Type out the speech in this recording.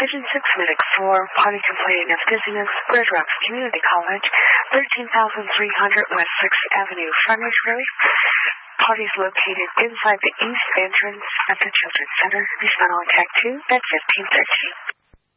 Pigeon 6 Medic 4, party complaining of dizziness, Bird Rocks Community College, 13,300 West 6th Avenue, Fredericksburg. Parties located inside the east entrance at the Children's Center. Respond on tag 2 at 1513.